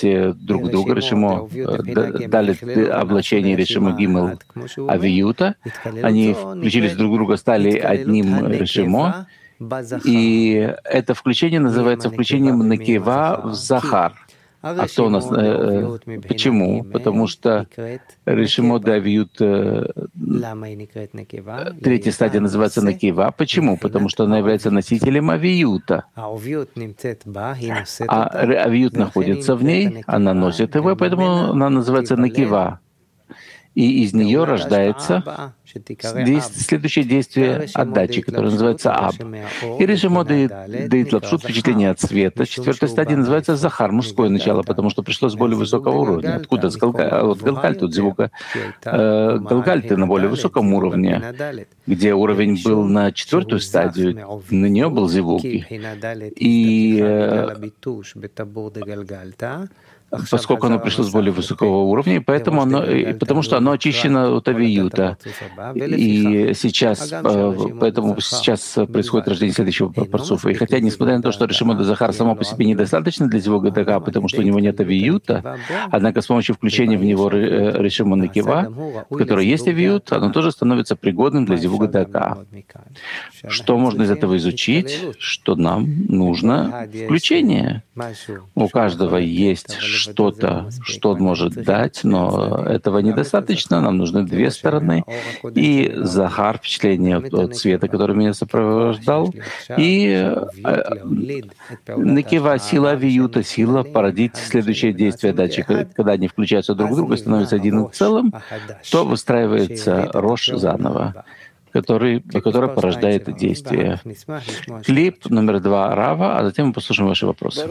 включились друг в друга. Решимо дали облачение Решимо Гимел Авиюта. Они включились друг в друга, стали одним Решимо. И это включение называется включением Некева в Захар. А кто у нас? Почему? Потому что Решимо Давиют, третья стадия называется Некева. Почему? Потому что она является носителем Авиюта. А Авиют находится в ней, она носит его, поэтому она называется Некева. И из нее рождается следующее действие отдачи, которое называется Аб. И Решимо дает лапшут впечатление от света. Четвертая стадия называется Захар, мужское начало, потому что пришло с более высокого уровня. Откуда? От Галгаль, тут звука. Галгальты на более высоком уровне, где уровень был на четвертую стадию, на нее был звук. И поскольку оно пришло с более высокого уровня, потому что оно очищено от Авиюта. И сейчас, поэтому сейчас происходит рождение следующего парцуфа. И хотя, несмотря на то, что Решимо де Захар само по себе недостаточно для звука ГДК, потому что у него нет Авиюта, однако с помощью включения в него Решимо Некева, в которой есть Авиют, оно тоже становится пригодным для звука ГДК. Что можно из этого изучить? Что нам нужно включение. У каждого есть что-то, что он может дать, но этого недостаточно. Нам нужны две стороны. И Захар, впечатление от света, который меня сопровождал, и Некева, сила Авиюта, сила породить следующее действие датчик. Когда они включаются друг в друга, становятся единым целым, то выстраивается Рош заново, который порождает действие. Клип номер 2 Рава, а затем мы послушаем ваши вопросы.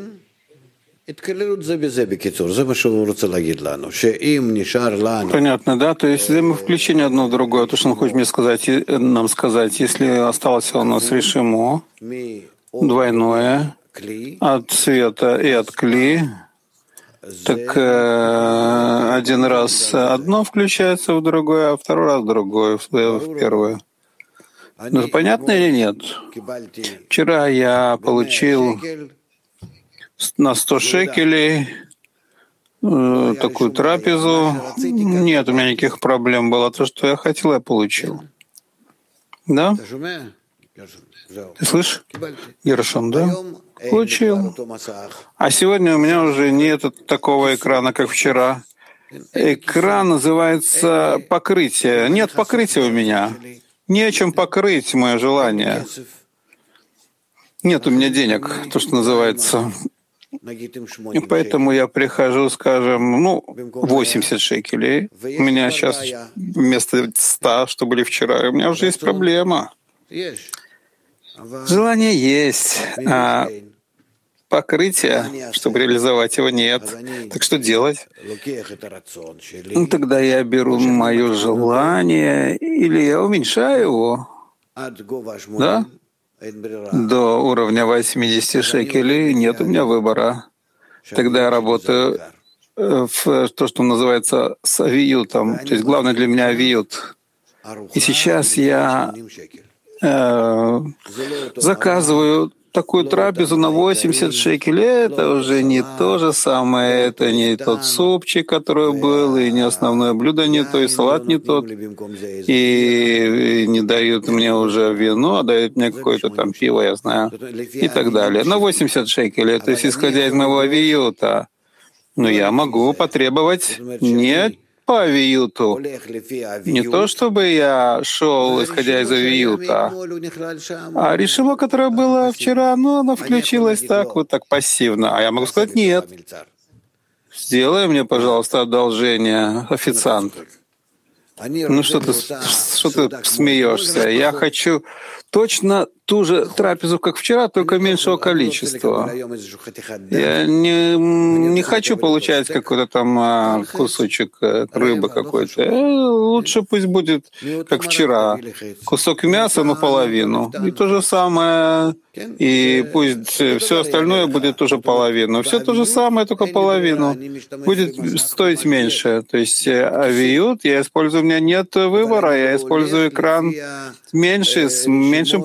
Понятно, да? То есть взаимовключение одно в другое. То, что он хочет нам сказать, если осталось у нас Решимо, двойное, от света и от кли, так один раз одно включается в другое, а второй раз другое, в первое. Ну, понятно или нет? Вчера я получил на 100 шекелей такую трапезу. Нет, у меня никаких проблем было. То, что я хотел, я получил. Да? Ты слышишь? Гершон, да? Получил. А сегодня у меня уже нет такого экрана, как вчера. Экран называется «Покрытие». Нет покрытия у меня. Не о чем покрыть мое желание. Нет у меня денег, то, что называется. И поэтому я прихожу, скажем, 80 шекелей. У меня сейчас вместо 100, что были вчера, у меня уже есть проблема. Желание есть, а покрытия, чтобы реализовать его, нет. Так что делать? Тогда я беру мое желание или я уменьшаю его. Да? До уровня 80 шекелей нет у меня выбора. Тогда я работаю в то, что называется с авиютом. То есть главное для меня авиют. И сейчас я заказываю такую трапезу на 80 шекелей. Это уже не то же самое, это не тот супчик, который был, и не основное блюдо не то, и салат не тот. И не дают мне уже вино, а дают мне какое-то там пиво, я знаю, и так далее. На 80 шекелей, то есть исходя из моего авиюта. Но я могу потребовать не по авиюту. Не то, чтобы я шел, исходя из авиюта, а Решимо, которое было вчера, оно включилось так, вот так пассивно. А я могу сказать нет. Сделай мне, пожалуйста, одолжение, официант. Ну что ты смеешься? Я хочу точно ту же трапезу, как вчера, только меньшего количества. Я не хочу получать какой-то там кусочек рыбы какой-то. Лучше пусть будет, как вчера, кусок мяса, но половину. И то же самое, и пусть все остальное будет тоже половину. Все то же самое, только половину. Будет стоить меньше. То есть авиют я использую, у меня нет выбора, я использую экран меньше, с меньшим покрытием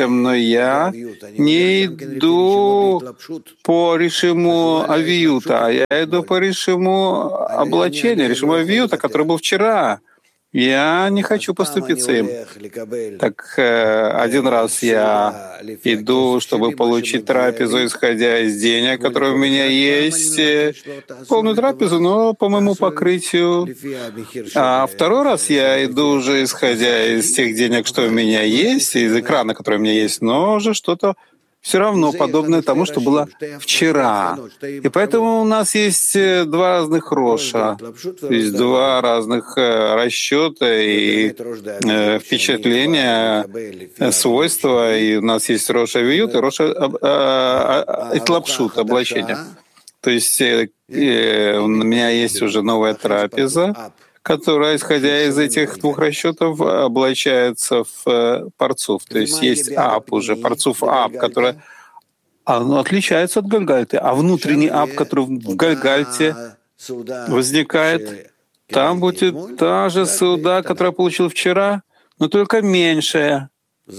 носителем, но я не иду по режиму авиюта, а я иду по режиму облачения, режиму авиюта, который был вчера. Я не хочу поступиться им. Так один раз я иду, чтобы получить трапезу, исходя из денег, которые у меня есть, полную трапезу, но по моему покрытию. А второй раз я иду уже, исходя из тех денег, что у меня есть, из экрана, который у меня есть, но уже что-то все равно подобное тому, что было вчера. И поэтому у нас есть два разных роша, то есть два разных расчета и впечатления, свойства. И у нас есть роша виют и роша итлапшут, облачение. То есть у меня есть уже новая трапеза, которая, исходя из этих двух расчетов, облачается в парцуф. То есть есть ап уже, парцуф ап, который отличается от гальгальты. А внутренний ап, который в гальгальте возникает, там будет та же сауда, которую я получил вчера, но только меньшая.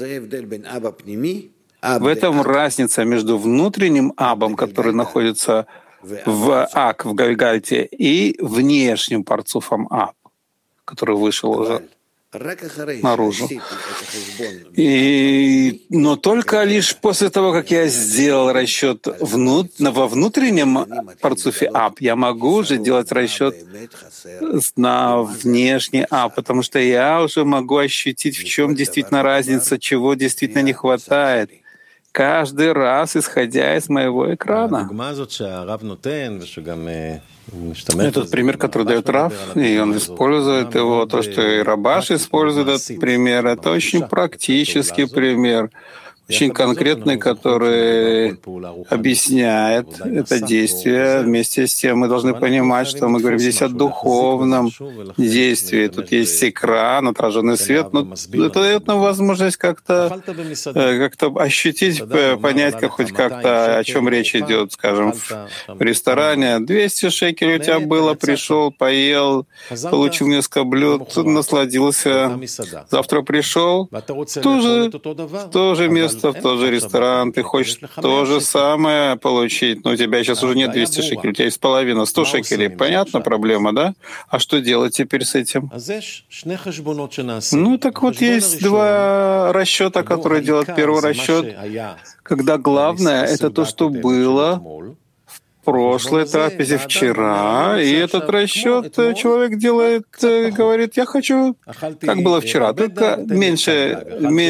В этом разница между внутренним абом, который находится в ак, в гальгальте, и внешним парцуфом ап, который вышел уже наружу. Но только лишь после того, как я сделал расчет во внутреннем парцуфе ап, я могу уже делать расчет на внешний ап, потому что я уже могу ощутить, в чем действительно разница, чего действительно не хватает. Каждый раз, исходя из моего экрана. Этот пример, который дает Рав, и он использует его, то, что и Рабаш использует этот пример, это очень практический пример, очень конкретный, который объясняет это действие. Вместе с тем мы должны понимать, что мы говорим здесь о духовном действии. Тут есть экран, отраженный свет, но это дает нам возможность как-то ощутить, понять хоть как-то, о чем речь идет. Скажем, в ресторане 200 шекелей у тебя было, пришел, поел, получил несколько блюд, насладился. Завтра пришел, в то же место, в тот же ресторан, ты хочешь то же самое получить, но у тебя сейчас уже нет 200 шекелей, у тебя есть половина, 100 шекелей. Понятна проблема, да? А что делать теперь с этим? Ну, так вот, есть два расчета, которые делают. Первый расчет, когда главное — это то, что было в прошлой трапезе вчера, и этот расчет человек делает, говорит, я хочу, как было вчера, только меньше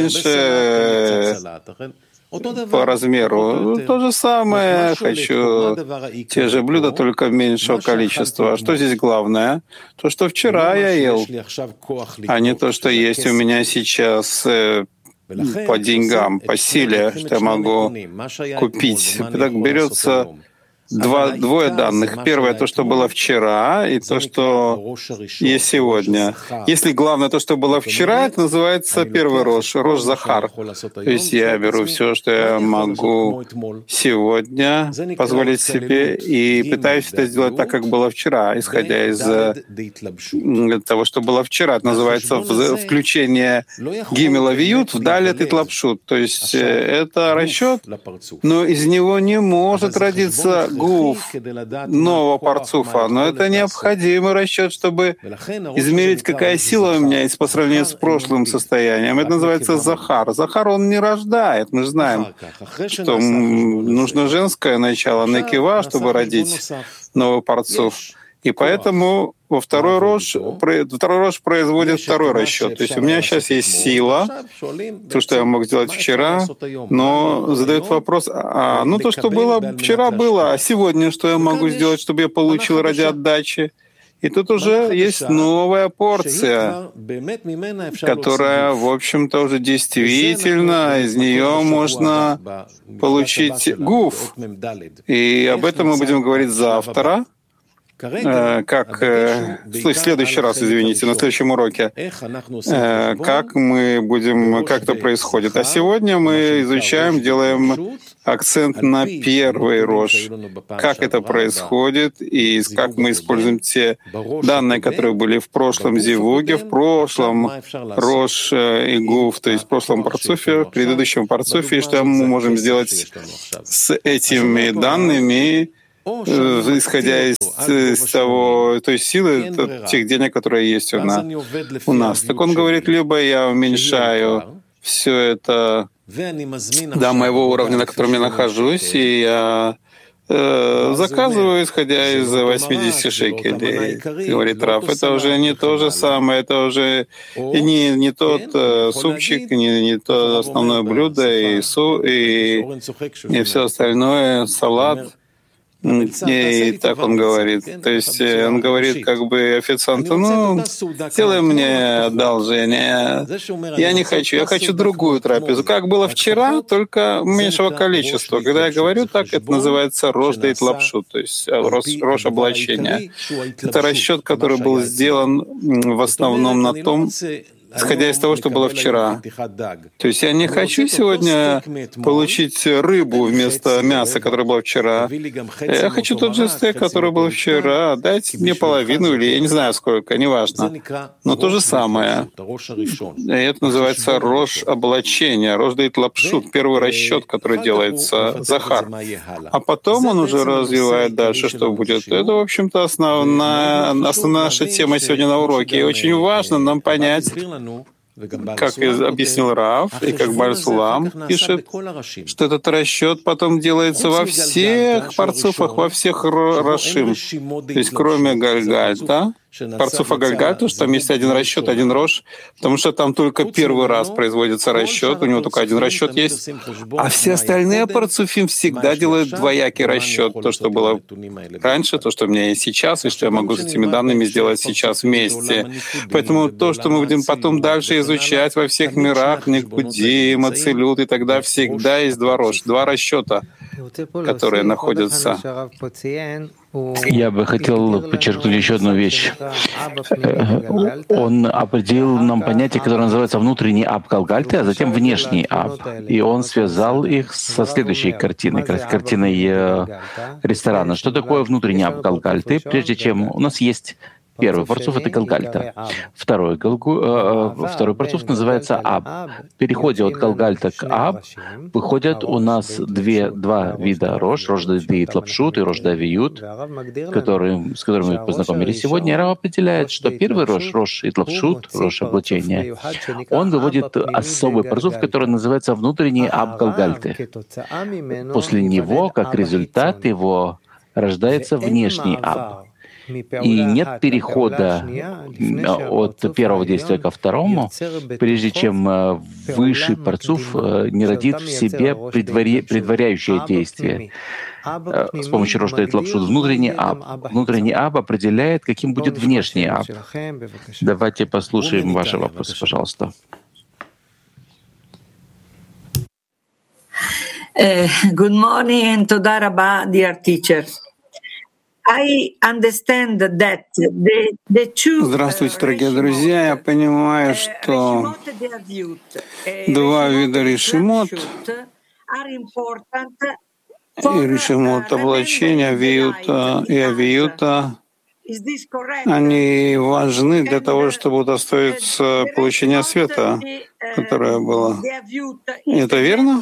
по размеру. То же самое, хочу те же блюда, только меньшего количества. Что здесь главное? То, что вчера я ел, а не то, что есть у меня сейчас по деньгам, по силе, что я могу купить. Так берется двое данных. Первое — то, что было вчера, и то, что есть сегодня. Если главное то, что было вчера, это называется первый рош Захар. То есть я беру все, что я могу сегодня позволить себе, и пытаюсь это сделать так, как было вчера, исходя из того, что было вчера. Это называется включение гимела виют в далет и тлапшут. То есть это расчет, но из него не может родиться гуф нового парцуфа, но это необходимый расчет, чтобы измерить, какая сила у меня есть по сравнению с прошлым состоянием. Это называется захар. Захар, он не рождает. Мы же знаем, что нужно женское начало, некива, чтобы родить новый парцуф. И поэтому второй рош производит второй расчет. То есть у меня сейчас есть сила, то, что я мог сделать вчера, но задает вопрос, то, что было вчера, было, а сегодня что я могу сделать, чтобы я получил ради отдачи? И тут уже есть новая порция, которая, в общем-то, уже действительно из нее можно получить гуф. И об этом мы будем говорить завтра. как в следующий раз, извините, на следующем уроке, как мы будем, как это происходит. А сегодня мы изучаем, делаем акцент на первый рош, как это происходит и как мы используем те данные, которые были в прошлом зивуге, в прошлом рош и гуф, то есть в прошлом парцуфе, в предыдущем парцуфе, и что мы можем сделать с этими данными, исходя из того, той силы, тех денег, которые есть у нас. Так он говорит, либо я уменьшаю все это до моего уровня, на котором я нахожусь, и я заказываю, исходя из 80 шекелей, говорит Раф. Это уже не то же самое, это уже не тот супчик, не то основное блюдо, и все остальное, салат. И так он говорит. То есть он говорит как бы официанту, сделай мне одолжение. Я не хочу, я хочу другую трапезу. Как было вчера, только меньшего количества. Когда я говорю так, это называется рош дейт лапшут, то есть рош облачения. Это расчет, который был сделан в основном на том, исходя из того, что было вчера. То есть я не хочу сегодня получить рыбу вместо мяса, которое было вчера. Я хочу тот же стейк, который был вчера. Дайте мне половину или я не знаю сколько, неважно. Но то же самое. И это называется рош облачения, рош дейт лапшут, первый расчет, который делается Захар. А потом он уже развивает дальше, что будет. Это, в общем-то, основная наша тема сегодня на уроке. И очень важно нам понять, как объяснил Рав, и как Бааль Сулам пишет, что этот расчет потом делается во всех парцуфах, во всех рашим, то есть кроме Гальгальта, парцуфа Гальгальта, что там есть один расчет, один рош, потому что там только первый раз производится расчет, у него только один расчет есть, а все остальные парцуфим всегда делают двоякий расчет, то, что было раньше, то, что у меня есть сейчас, и что я могу с этими данными сделать сейчас вместе. Поэтому то, что мы будем потом дальше изучать во всех мирах, Никудим, Ацилют, и тогда всегда есть два рош, два расчета, которые находятся. Я бы хотел подчеркнуть еще одну вещь. Он определил нам понятие, которое называется внутренний аб Галгальты, а затем внешний аб. И он связал их со следующей картиной, картиной ресторана. Что такое внутренний аб Галгальты? Прежде чем у нас есть первый парцуф — это Галгальта. Второй парцуф называется Аб. В переходе от Галгальта к Аб выходят у нас два вида рош дейт лапшут и рош давиют, с которыми мы познакомились сегодня. И Рав определяет, что первый рош дейт лапшут, рош облачения, он выводит особый парцуф, который называется внутренний Аб Галгальты. После него, как результат его, рождается внешний Аб. И нет перехода от первого действия ко второму, прежде чем высший парцуф не родит в себе предваряющее действие. С помощью рош дейт лапшут внутренний аб. Внутренний аб определяет, каким будет внешний аб. Давайте послушаем ваши вопросы, пожалуйста. Good morning and toda rabba, dear teachers. Здравствуйте, дорогие друзья. Я понимаю, что два вида решимот и решимот облачения, авиюта и авиюта, они важны для того, чтобы удостоиться получения света, которое было. Это верно?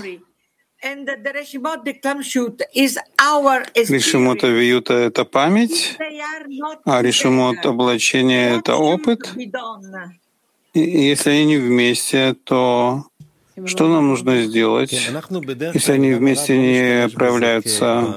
Решимот авиюта — это память, а решимот облачения — это опыт. И если они не вместе, то что нам нужно сделать, если они вместе не проявляются?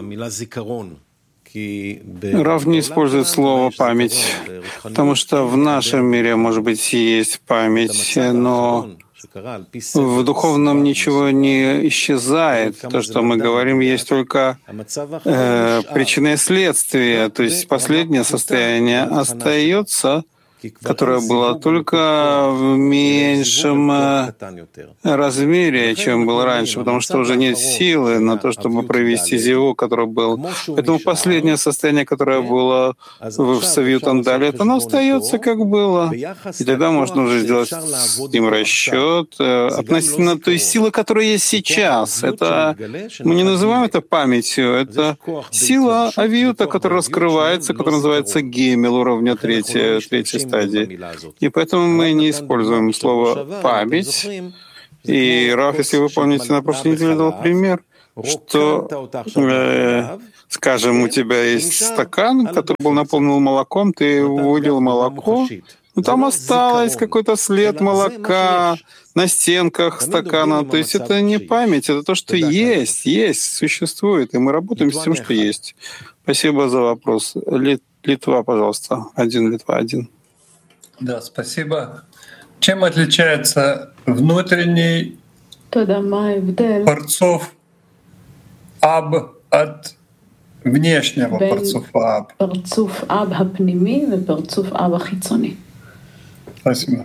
Рав не использует слово «память», потому что в нашем мире, может быть, есть память, но в духовном ничего не исчезает. То, что мы говорим, есть только причина и следствие. То есть последнее состояние остается которое было только в меньшем размере, чем было раньше, потому что уже нет силы на то, чтобы провести зиву, который был. Поэтому последнее состояние, которое было в Савьютан далее, оно остается как было. И тогда можно уже сделать с ним расчет относительно той силы, которая есть сейчас. Это мы не называем это памятью, это сила авиюта, которая раскрывается, которая называется гемел уровня третьей стадии. И поэтому мы не используем слово «память». И, Раф, если вы помните, на прошлой неделе дал пример, что, скажем, у тебя есть стакан, который был наполнен молоком, ты вылил молоко, но там осталось какой-то след молока на стенках стакана. То есть это не память, это то, что есть, существует, и мы работаем с тем, что есть. Спасибо за вопрос. Литва, пожалуйста. Литва, один. Да, спасибо. Чем отличается внутренний парцов Аб от внешнего парцуфа Аб? Спасибо.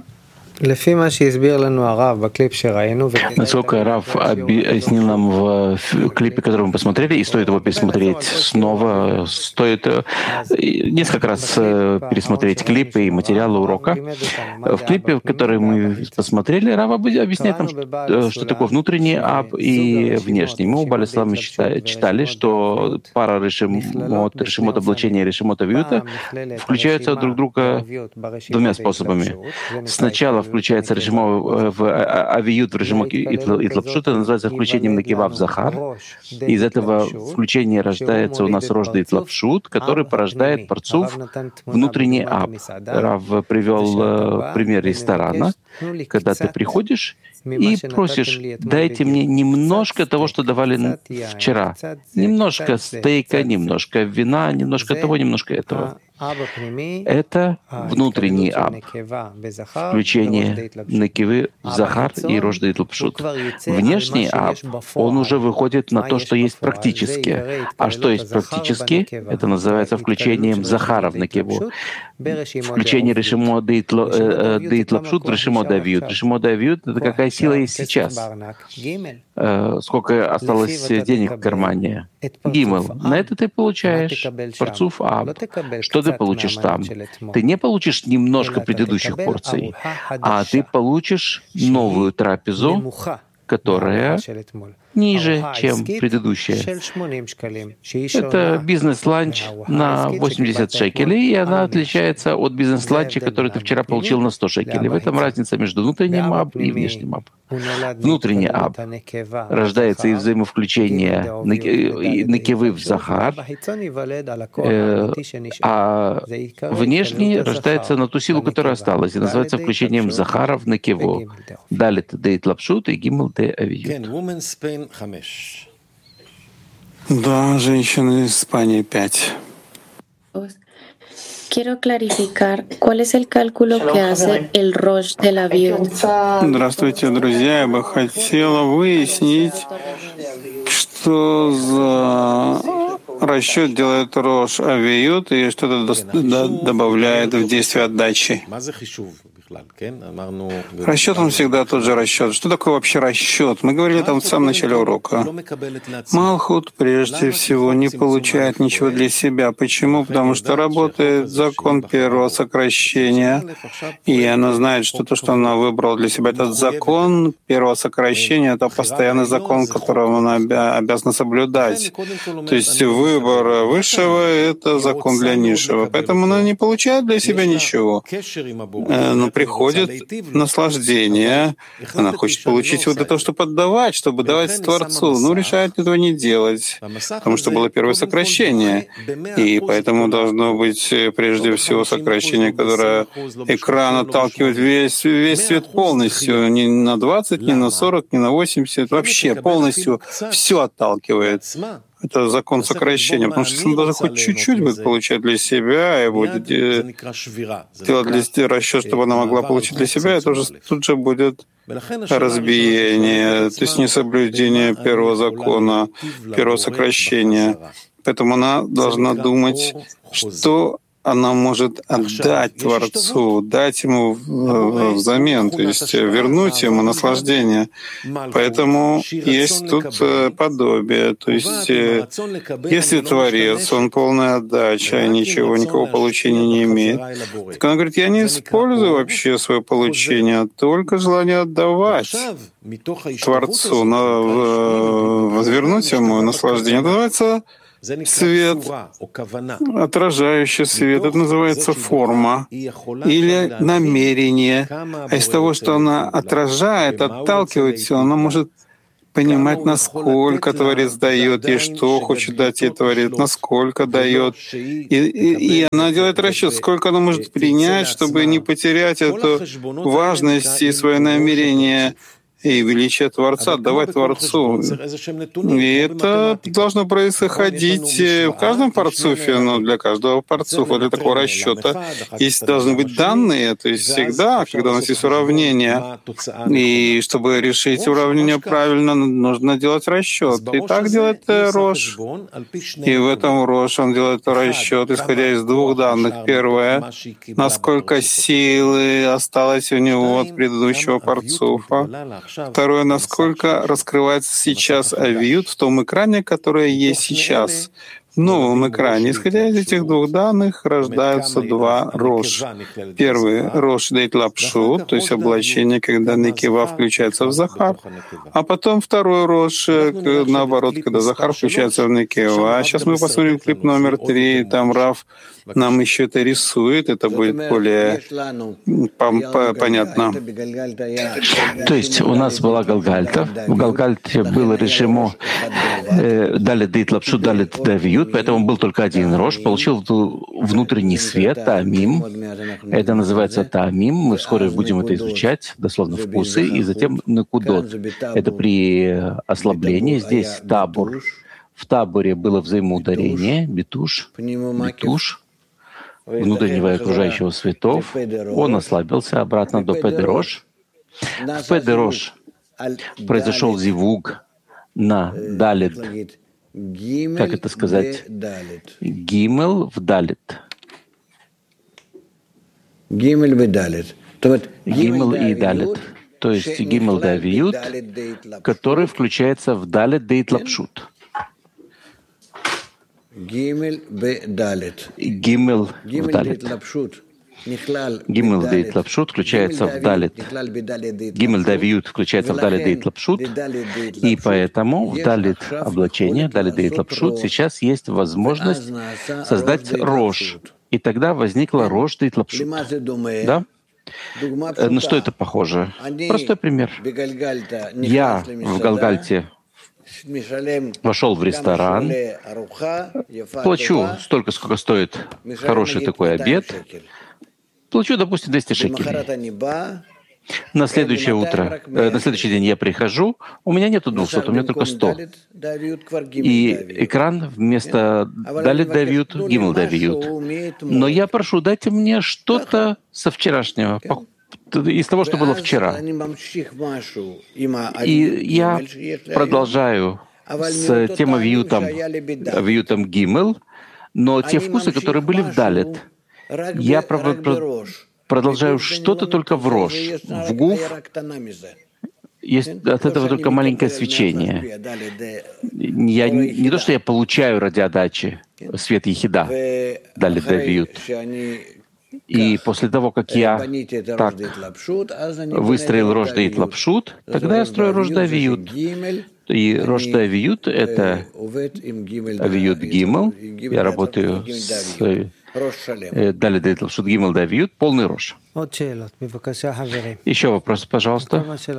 Насколько Рав объяснил нам в клипе, который мы посмотрели, и стоит его пересмотреть снова, стоит несколько раз пересмотреть клипы и материалы урока. В клипе, который мы посмотрели, Рав объясняет нам, что такое внутренний аб и внешний. Мы у Баали Слама читали, что пара решимот облачения и решимот авиюта включаются друг друга двумя способами. Сначала включается режим в авиют в режим итлапшут, это называется включением накива в захар. И из этого включения рождается у нас рожда итлапшут, который порождает парцуф внутренний аб. Рав привел пример ресторана, когда ты приходишь и просишь: дайте мне немножко того, что давали вчера. Немножко стейка, немножко вина, немножко того, немножко этого. Это внутренний аб, включение накивы в захар и рожда итлапшут. Внешний аб, он уже выходит на то, что есть практически. А что есть практически? Это называется включением захара в накиву. Включение решимо де итлапшут в решимо де авиют. Решимо де авиют — это какая сила есть сейчас. Сколько осталось денег в кармане. Гимел. На это ты получаешь парцуф аб. Что ты получишь там? Ты не получишь немножко предыдущих порций, а ты получишь новую трапезу, которая ниже, чем предыдущая. Это бизнес-ланч на 80 шекелей, и она отличается от бизнес-ланча, который ты вчера получил на 100 шекелей. В этом разница между внутренним аб и внешним аб. Внутренний аб рождается из взаимовключения накивы в захар, а внешний рождается на ту силу, которая осталась, и называется включением захара в накиву. Далит де итлапшут и гимел де авиют. Да, женщина из Испании 5. Quiero clarificar cuál es el cálculo que hace el Rosh del Aviut. Здравствуйте, друзья. Я бы хотела выяснить, что за расчет делает Рош Авиют и что-то добавляет в действие отдачи. Расчет, он всегда тот же расчет. Что такое вообще расчет? Мы говорили там в самом начале урока. Малхут прежде всего не получает ничего для себя. Почему? Потому что работает закон первого сокращения, и она знает, что то, что она выбрала для себя, этот закон первого сокращения, это постоянный закон, которого она обязана соблюдать. То есть выбор высшего — это закон для низшего. Поэтому она не получает для себя ничего. Но приходит наслаждение. Она хочет получить вот это, чтобы отдавать, чтобы давать Творцу. Но решает этого не делать, потому что было первое сокращение. И поэтому должно быть прежде всего сокращение, которое экран отталкивает весь свет полностью. Не на 20, не на 40, не на 80. Вообще полностью все отталкивает. Это закон сокращения, потому что она даже хоть чуть-чуть будет получать для себя и будет делать расчет, чтобы она могла получить для себя, это уже тут же будет разбиение, то есть несоблюдение первого закона, первого сокращения. Поэтому она должна думать, что она может отдать Творцу, дать ему взамен, то есть вернуть ему наслаждение. Поэтому есть тут подобие. То есть если Творец, он полная отдача, никакого получения не имеет, так он говорит, я не использую вообще свое получение, а только желание отдавать Творцу, возвернуть ему наслаждение. Это называется свет, отражающий свет, это называется форма или намерение. А из того, что она отражает, отталкивает все, она может понимать, насколько Творец дает ей, что хочет дать ей Творец, насколько дает. И она делает расчет, сколько она может принять, чтобы не потерять эту важность и свое намерение и величие Творца, отдавать Творцу. И это должно происходить в каждом парцуфе, но для каждого парцуфа, для такого расчета есть должны быть данные, то есть всегда, когда у нас есть уравнение, и чтобы решить уравнение правильно, нужно делать расчет. И так делает Рош. И в этом Рош он делает расчет, исходя из двух данных. Первое, насколько силы осталось у него от предыдущего парцуфа. Второе, насколько раскрывается сейчас авиют в том экране, который есть сейчас. В новом экране. Исходя из этих двух данных рождаются два рош. Первый рош дейт лапшут, то есть облачение, когда некива включается в захар. А потом второй рош, наоборот, когда захар включается в некива. А сейчас мы посмотрим клип номер 3, там Рав нам еще это рисует, это будет более понятно. То есть у нас была Галгальта, в Галгальте было режимо далит дейт лапшут, далит давиют, поэтому был только один рош, получил внутренний свет, таамим. Это называется таамим, мы вскоре будем это изучать, дословно вкусы, и затем накудот. Это при ослаблении, здесь табур. В таборе было взаимоударение, битуш, внутреннего и окружающего светов. Он ослабился обратно до педерош. В педерош произошел зивуг на далит, как это сказать, гимел в далит. Гимел и далит. То есть гимел давиют, который включается в далит дейт лапшут. Гимел в далит. Гимел дейт лапшут включается в далит. Гимел давиют включается в далит дейт лапшут. И поэтому в далит облачение, далит дейт лапшут, сейчас есть возможность создать рош. И тогда возникла рош дейт лапшут. Да? На что это похоже? Простой пример. Я в Галгальте вошел в ресторан, плачу столько, сколько стоит хороший такой обед, плачу, допустим, 200 шекелей. На следующее утро, на следующий день я прихожу, у меня нету 200, у меня только 100. И экран вместо далит давиют, гимел давиют. Но я прошу, дайте мне что-то со вчерашнего, из того, что было вчера. И я продолжаю с тем авиютом гимел, но те вкусы, которые были в далит, я продолжаю что-то только в рош. В гуф есть от этого только маленькое свечение. Я, не то, что я получаю ради отдачи свет ехида, далит давиют. И после того, как я так выстроил рош дейт лапшут, тогда я строю рош давиют. И рош давиют — это авиют гимел. Я работаю с далит дейт лапшут гимел давиют, полный рош. Еще вопрос, пожалуйста.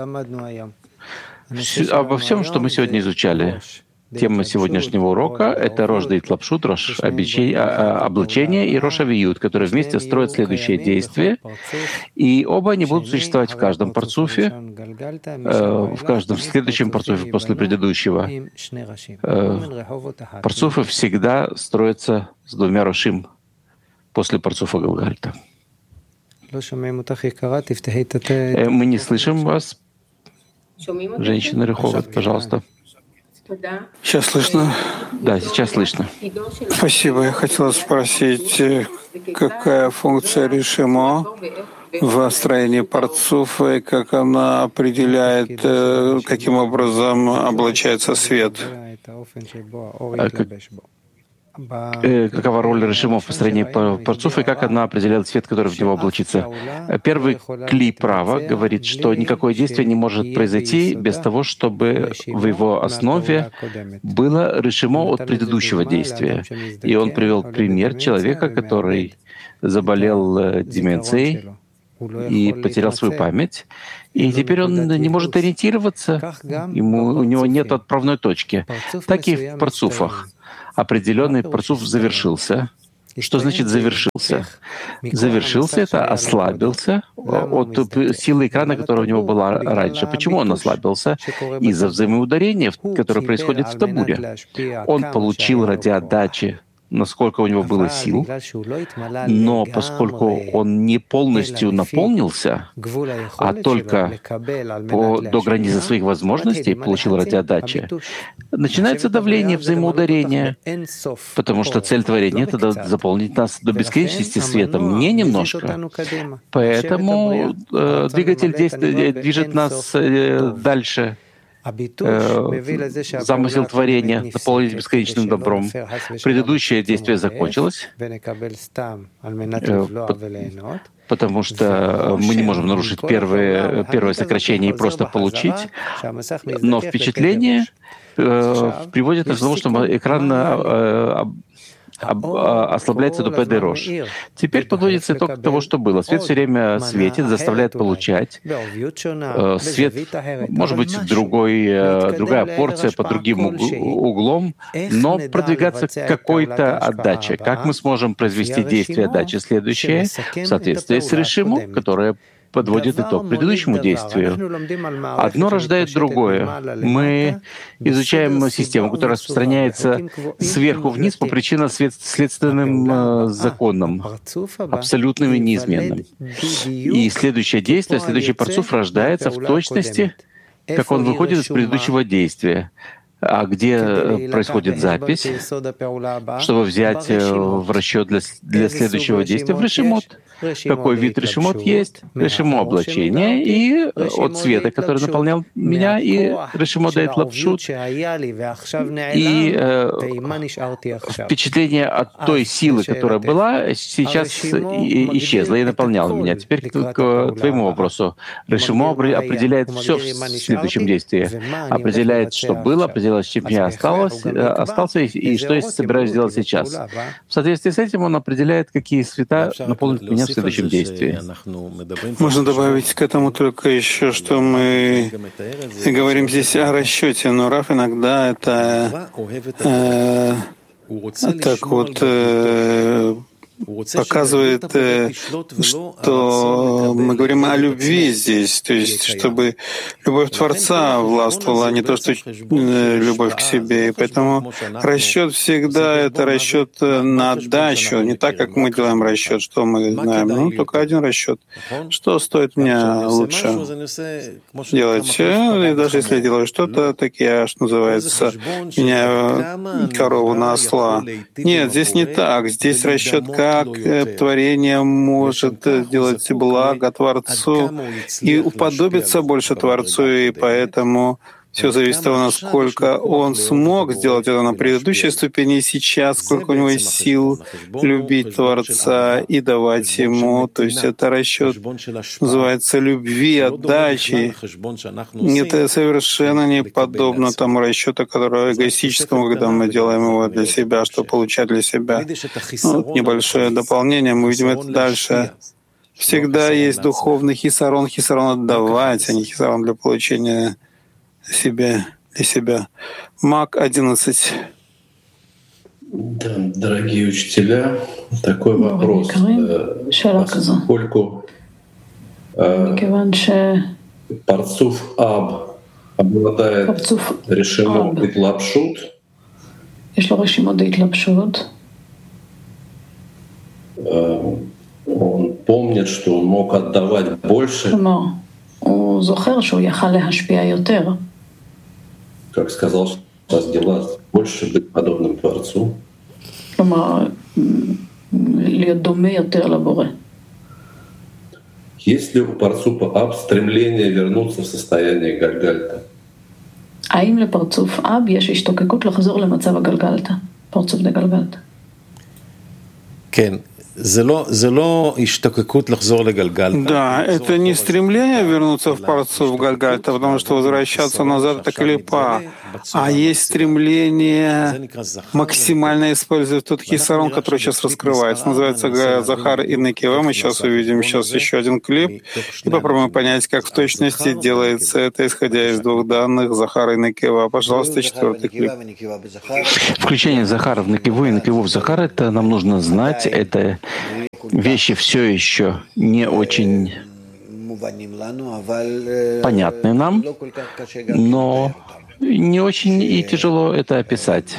Обо всем, что мы сегодня изучали. Тема сегодняшнего урока — это рош дейт лапшут, рош облачение и рош авиют, которые вместе строят следующее действие. И оба они будут существовать в каждом парцуфе, в каждом следующем парцуфе после предыдущего. Парцуфы всегда строятся с двумя рошим после парцуфа Галгальта. Мы не слышим вас. Женщина Реховод, пожалуйста. Сейчас слышно? Да, сейчас слышно. Спасибо. Я хотела спросить, какая функция решимо в строении парцуфа и как она определяет, каким образом облачается свет? Какова роль режима в построении парцуфа и как она определяет цвет, который в него облачится? Первый кли права говорит, что никакое действие не может произойти без того, чтобы в его основе было решимо от предыдущего действия. И он привел пример человека, который заболел деменцией и потерял свою память, и теперь он не может ориентироваться, у него нет отправной точки. Так и в парцуфах. Определенный парцуф завершился. Что значит завершился? Завершился — это ослабился от силы экрана, которая у него была раньше. Почему он ослабился? Из-за взаимоударения, которое происходит в табуре. Он получил радиоотдачи, насколько у него было сил, но поскольку он не полностью наполнился, а только до границы своих возможностей получил радиоотдачи, начинается давление, взаимоударение, потому что цель творения — это заполнить нас до бесконечности светом, не немножко. Поэтому двигатель движет нас дальше. Замысел творения — наполнить бесконечным добром. Предыдущее действие закончилось, потому что мы не можем нарушить первое сокращение и просто получить, но впечатление приводит к тому, что экран ослабляется до ПД рож. Теперь подводится итог того, что было. Свет все время светит, заставляет получать. Свет, может быть, другая порция под другим углом, но продвигаться к какой-то отдаче. Как мы сможем произвести действие отдачи следующее в соответствии с решимом, которое подводит итог предыдущему действию. Одно рождает другое. Мы изучаем систему, которая распространяется сверху вниз по причинно-следственным законам, абсолютным и неизменным. И следующее действие, следующий парцуф рождается в точности, как он выходит из предыдущего действия. А где происходит запись, чтобы взять в расчет для следующего действия в решимот? Какой вид решимот есть? Решимо облачение и от цвета, который наполнял меня, и решимо дает лапшут. И впечатление от той силы, которая была, сейчас исчезла и наполняла меня. Теперь к твоему вопросу. Решимо определяет все в следующем действии. Определяет, что было, определяет, с чем я остался и что я собираюсь делать сейчас. В соответствии с этим он определяет, какие цвета наполнят меня в следующем действии. Можно добавить к этому только еще, что мы говорим здесь о расчете, но Раф иногда это так вот показывает, что мы говорим о любви здесь, то есть чтобы любовь Творца властвовала, а не то, что любовь к себе. И поэтому расчет всегда — это расчет на отдачу, не так, как мы делаем расчет, что мы знаем, ну, только один расчет. Что стоит мне лучше делать? И даже если я делаю что-то, так я, что называется, меняю корову на осла. Нет, здесь не так. Здесь расчет, как творение может делать благо Творцу и уподобиться больше Творцу, и поэтому все зависит от того, насколько он смог сделать это на предыдущей ступени, и сейчас, сколько у него есть сил любить Творца и давать ему. То есть это расчет называется любви, отдачи. Это совершенно не подобно тому расчету, который эгоистическому, когда мы делаем его для себя, чтобы получать для себя. Вот небольшое дополнение, мы видим это дальше. Всегда есть духовный хисарон отдавать, а не хисарон для получения для себя. Мак 11. Да, дорогие учителя, такой вопрос. Поскольку парцуф Аб обладает решимом итлапшут, он помнит, что он мог отдавать больше, как сказал вас дела, больше быть подобным Творцу? כלומר, להיות דומה יותר לבורא. Есть ли у Парцупа Аб стремление вернуться в состояние Гальгальта? האם לפרצוף אב יש השתוקקות לחזור למצב הגלגלתא, פרצוף דגלגלתא? כן. Да, это не стремление вернуться в парцуф Гальгальта, потому что возвращаться назад — это клипа, а есть стремление максимально использовать тот хисарон, который сейчас раскрывается. Называется Захар и Некива. Мы сейчас увидим еще один клип и попробуем понять, как в точности делается это, исходя из двух данных Захара и Некива. Пожалуйста, 4-й клип. Включение Захара в Некиву и Некиву в Захар — это нам нужно знать, это вещи все еще не очень понятны нам, но не очень и тяжело это описать.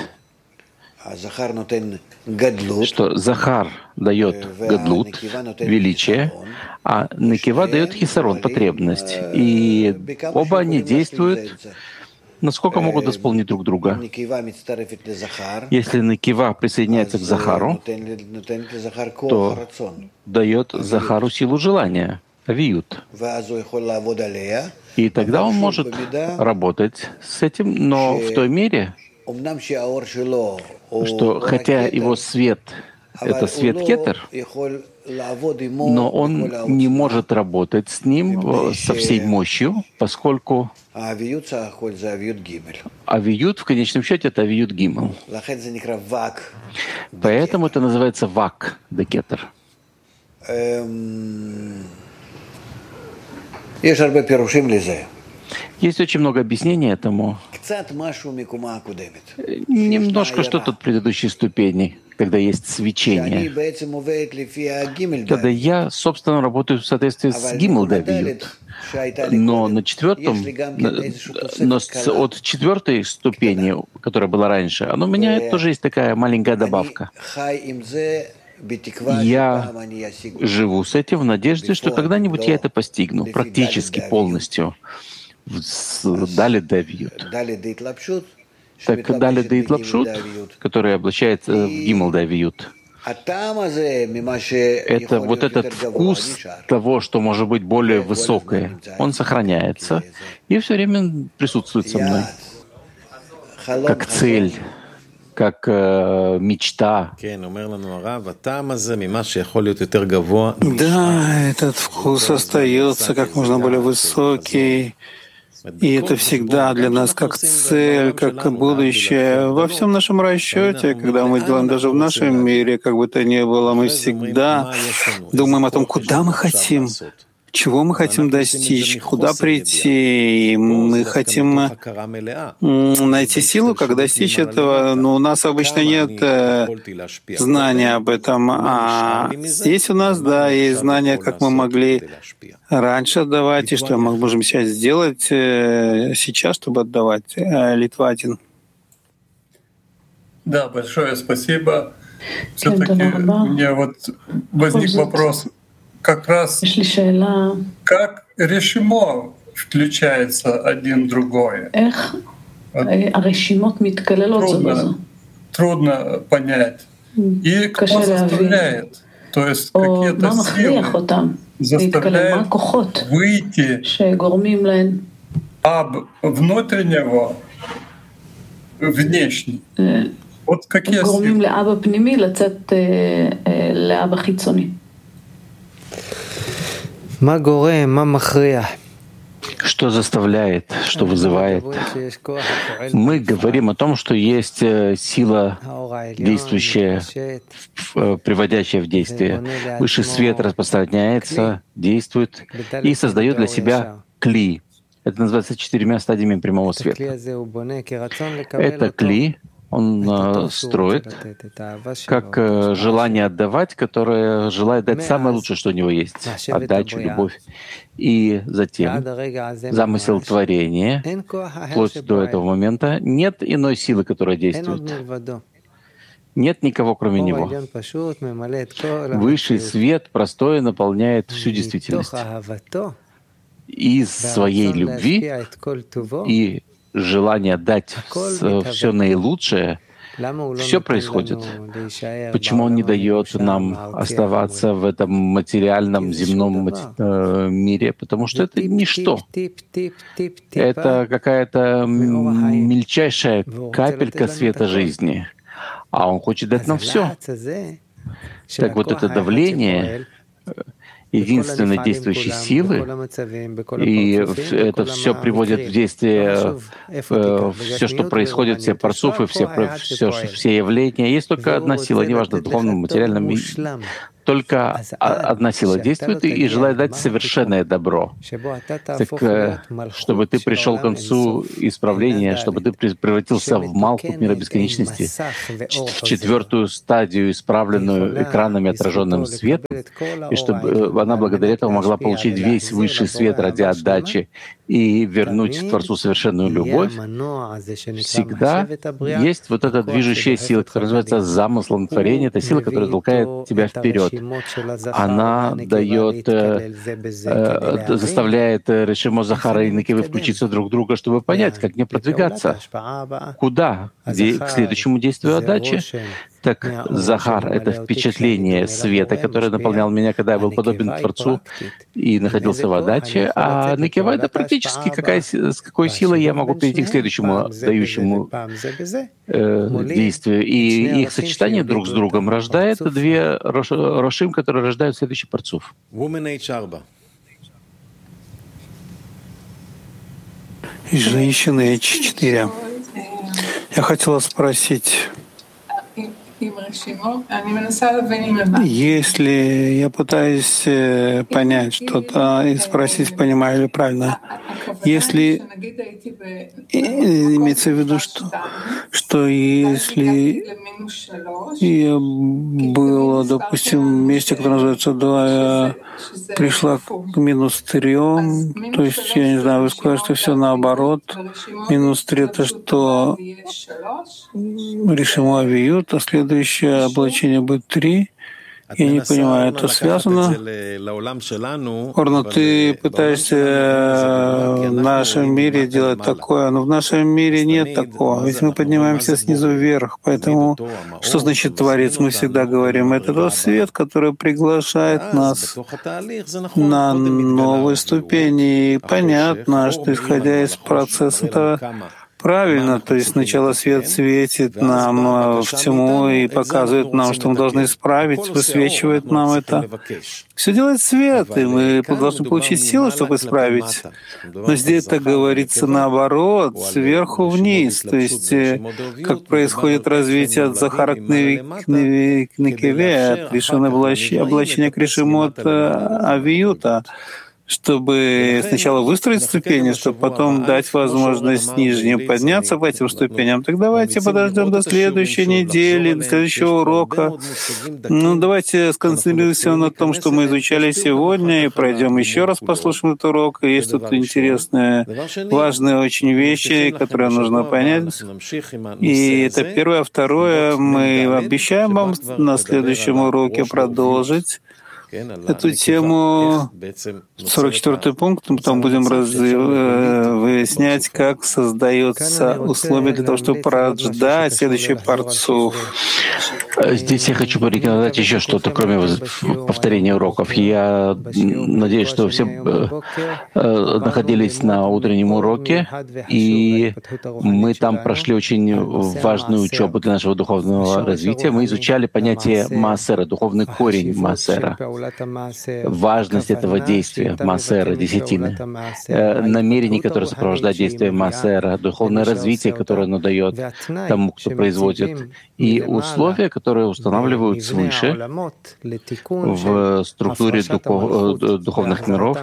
Что Захар дает гадлут, величие, а Некива дает хисарон, потребность. И оба они действуют, насколько могут исполнить друг друга. Если Некива присоединяется к Захару, то дает Захару силу желания, авиют. И тогда он может работать с этим, но в той мере, что хотя его свет — это свет кетер, но он не может работать с ним со всей мощью, поскольку авиют в конечном счете — это авиют гимел. Поэтому это называется вак де кетер. Есть очень много объяснений этому. Немножко что-то от предыдущей ступени, когда есть свечение. Когда я, собственно, работаю в соответствии с гимел давиют. Но на четвертом, от 4-й ступени, которая была раньше, у меня тоже есть такая маленькая добавка. Я живу с этим в надежде, что когда-нибудь я это постигну практически полностью. Дали давиют. Так дали дейт лапшут, который облачается в гимел давиют. Это вот этот вкус того, что может быть более высокое, он сохраняется и все время присутствует со мной. Как цель, как мечта. Да, этот вкус остается как можно более высокий. И это всегда для нас как цель, как будущее. Во всем нашем расчете, когда мы делаем даже в нашем мире, как бы то ни было, мы всегда думаем о том, куда мы хотим, чего мы хотим достичь, куда прийти. И мы хотим найти силу, как достичь этого. Но у нас обычно нет знания об этом. А здесь у нас, да, есть знания, как мы могли раньше отдавать, и что мы можем сейчас сделать сейчас, чтобы отдавать. Литва 1. Да, большое спасибо. Все-таки у меня вот возник вопрос. Как раз как решимо включается один другое. Трудно понять. И кто заставляет, то есть какие-то силы заставляют выйти об внутреннего внешний. Вот какие силы? Что заставляет, что вызывает? Мы говорим о том, что есть сила, действующая, приводящая в действие. Высший свет распространяется, действует и создает для себя кли. Это называется 4 стадиями прямого света. Это кли. Он строит как желание отдавать, которое желает дать самое лучшее, что у него есть — отдачу, любовь. И затем замысел творения, вплоть до этого момента, нет иной силы, которая действует. Нет никого, кроме него. Высший свет простой наполняет всю действительность. Из своей любви и желание дать все наилучшее, все происходит. Почему он не дает нам оставаться в этом материальном земном мире? Потому что это ничто. Это какая-то мельчайшая капелька света жизни. А он хочет дать нам все. Так вот это давление единственной действующей силы, и это все приводит в действие все, что происходит, все парцуфы, все явления. Есть только одна сила, неважно, в духовном, материальном, только одна сила действует и желает дать совершенное добро. Так, чтобы ты пришел к концу исправления, чтобы ты превратился в Малхут мира бесконечности, в четвертую стадию, исправленную экранами, отраженным светом, и чтобы она благодаря этому могла получить весь высший свет ради отдачи и вернуть Творцу совершенную любовь, всегда есть вот эта движущая сила, которая называется замыслом творения. Это сила, которая толкает тебя вперед. Она дает, заставляет Решимо, Захара и Некевы включиться друг в друга, чтобы понять, как мне продвигаться. Куда? К следующему действию отдачи. Так Захар — это впечатление света, которое наполнял меня, когда я был подобен Творцу и находился в отдаче, а Некева — это практически с какой силой я могу перейти к следующему дающему действию. И их сочетание друг с другом рождает две рошим, которые рождают следующий парцуф. Женщины H4. Я хотела спросить, если я пытаюсь понять что-то и спросить, понимаю ли правильно, если имеется в виду, что если я была, допустим, в месте, которое называется 2, я пришла к -3, то есть, я не знаю, вы сказали, что все наоборот. -3 — это что? Решимо авиют, а следующее облачение будет 3. Я не понимаю, это связано? Орна, ты пытаешься в нашем мире делать такое, но в нашем мире нет такого. Ведь мы поднимаемся снизу вверх. Поэтому что значит Творец? Мы всегда говорим, это тот свет, который приглашает нас на новые ступени. И понятно, что исходя из процесса, это правильно, то есть сначала свет светит нам в тьму и показывает нам, что мы должны исправить, высвечивает нам это. Все делает свет, и мы должны получить силу, чтобы исправить. Но здесь это говорится наоборот, сверху вниз, то есть как происходит развитие от Захара к Некеве, от Решимого облачения к Решиму от Авиюта, чтобы сначала выстроить ступени, чтобы потом дать возможность нижним подняться по этим ступеням. Так давайте подождем до следующей недели, до следующего урока. Давайте сконцентрируемся на том, что мы изучали сегодня, и пройдем еще раз, послушаем этот урок. И есть тут интересные, важные очень вещи, которые нужно понять. И это первое. Второе, мы обещаем вам на следующем уроке продолжить эту тему, 44-й пункт, потом будем выяснять, как создаются условия для того, чтобы порождать следующий парцуф. Здесь я хочу порекомендовать еще что-то, кроме повторения уроков. Я надеюсь, что все находились на утреннем уроке, и мы там прошли очень важную учебу для нашего духовного развития. Мы изучали понятие маасера, духовный корень маасера, важность этого действия маасера, десятины, намерение, которое сопровождает действие маасера, духовное развитие, которое оно дает тому, кто производит, и условия, которые устанавливают свыше в структуре духовных миров,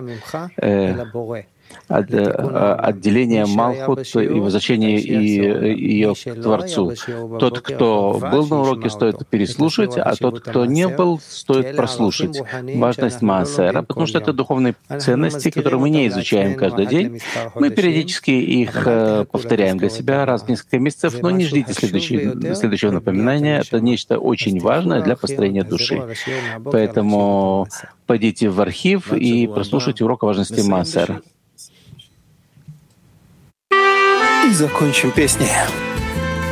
отделение Малхут и возвращение ее к Творцу. Тот, кто был на уроке, стоит переслушать, а тот, кто не был, стоит прослушать. Важность маасера, потому что это духовные ценности, которые мы не изучаем каждый день. Мы периодически их повторяем для себя раз в несколько месяцев, но не ждите следующего напоминания. Это нечто очень важное для построения души. Поэтому пойдите в архив и прослушайте урок о важности маасера. И закончим песней.